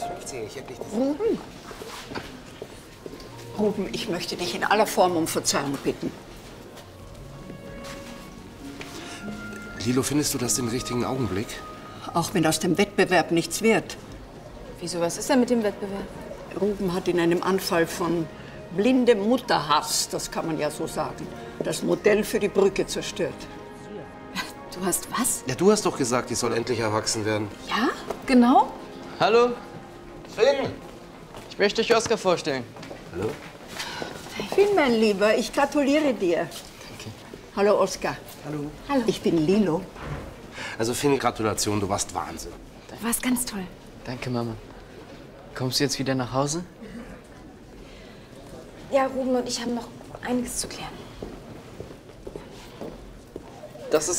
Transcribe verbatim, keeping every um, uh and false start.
Ruben. Ruben, ich möchte dich in aller Form um Verzeihung bitten. Lilo, findest du das den richtigen Augenblick? Auch wenn aus dem Wettbewerb nichts wird. Wieso, was ist denn mit dem Wettbewerb? Ruben hat in einem Anfall von blindem Mutterhass, das kann man ja so sagen, das Modell für die Brücke zerstört. Du hast was? Ja, du hast doch gesagt, ich soll endlich erwachsen werden. Ja, genau. Hallo, Finn! ich möchte euch Oskar vorstellen. Hallo? Finn, mein Lieber, ich gratuliere dir. Danke. Hallo, Oskar. Hallo. Hallo. Ich bin Lilo. Also Finn, Gratulation, du warst Wahnsinn. Du warst ganz toll. Danke, Mama. Kommst du jetzt wieder nach Hause? Ja, Ruben und ich haben noch einiges zu klären. Das ist